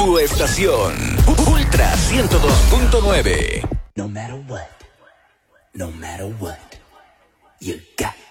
Tu estación, Ultra 102.9. No matter what, you got